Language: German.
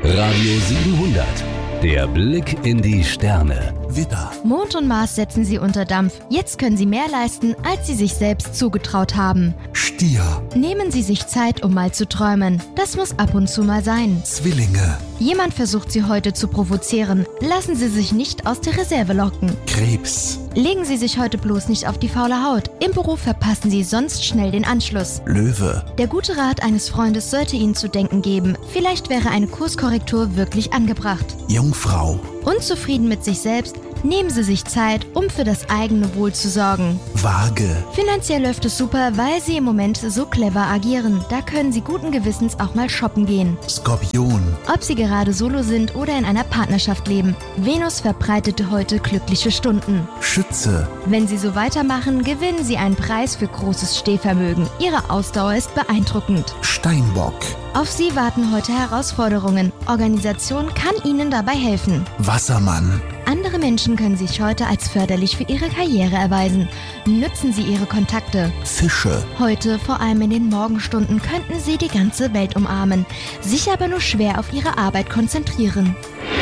Radio 700. Der Blick in die Sterne. Widder. Mond und Mars setzen sie unter Dampf. Jetzt können sie mehr leisten, als sie sich selbst zugetraut haben. Stier. Nehmen Sie sich Zeit, um mal zu träumen. Das muss ab und zu mal sein. Zwillinge. Jemand versucht Sie heute zu provozieren. Lassen Sie sich nicht aus der Reserve locken. Krebs. Legen Sie sich heute bloß nicht auf die faule Haut. Im Beruf verpassen Sie sonst schnell den Anschluss. Löwe. Der gute Rat eines Freundes sollte Ihnen zu denken geben. Vielleicht wäre eine Kurskorrektur wirklich angebracht. Jungfrau. Unzufrieden mit sich selbst? Nehmen Sie sich Zeit, um für das eigene Wohl zu sorgen. Waage. Finanziell läuft es super, weil Sie im Moment so clever agieren. Da können Sie guten Gewissens auch mal shoppen gehen. Skorpion. Ob Sie gerade solo sind oder in einer Partnerschaft leben, Venus verbreitete heute glückliche Stunden. Schütze. Wenn Sie so weitermachen, gewinnen Sie einen Preis für großes Stehvermögen. Ihre Ausdauer ist beeindruckend. Steinbock. Auf Sie warten heute Herausforderungen. Organisation kann Ihnen dabei helfen. Wassermann. Andere Menschen können sich heute als förderlich für Ihre Karriere erweisen. Nützen Sie Ihre Kontakte. Fische. Heute, vor allem in den Morgenstunden, könnten Sie die ganze Welt umarmen, sich aber nur schwer auf Ihre Arbeit konzentrieren.